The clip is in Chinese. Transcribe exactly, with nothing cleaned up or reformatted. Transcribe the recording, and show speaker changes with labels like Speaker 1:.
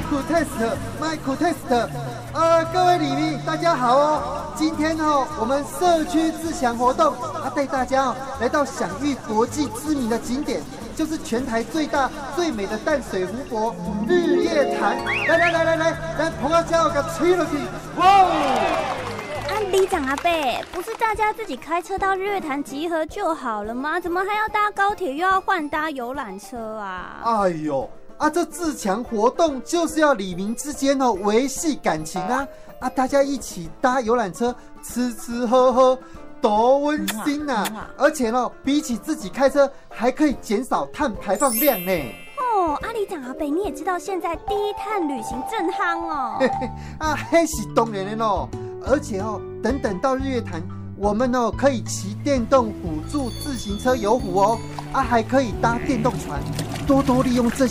Speaker 1: 克 test， 麦克 test， 呃，各位里民大家好哦。今天哦，我们社区自强活动啊，带大家哦来到享誉国际知名的景点，就是全台最大最美的淡水湖泊日月潭。来来来来来，咱朋友家给吹了去，哇！
Speaker 2: 啊，里长阿伯，不是大家自己开车到日月潭集合就好了吗？怎么还要搭高铁，又要换搭游览车啊？
Speaker 1: 哎呦！啊，这自强活动就是要里民之间哦维系感情啊！啊，大家一起搭游览车，吃吃喝喝，多温馨啊！嗯啊而且呢，比起自己开车，还可以减少碳排放量呢。
Speaker 2: 哦，阿里长阿伯，你也知道现在低碳旅行正夯哦。
Speaker 1: 嘿嘿，啊，那是当然的咯。而且哦，等等到日月潭，我们哦可以骑电动辅助自行车游湖哦，啊，还可以搭电动船，多多利用这些。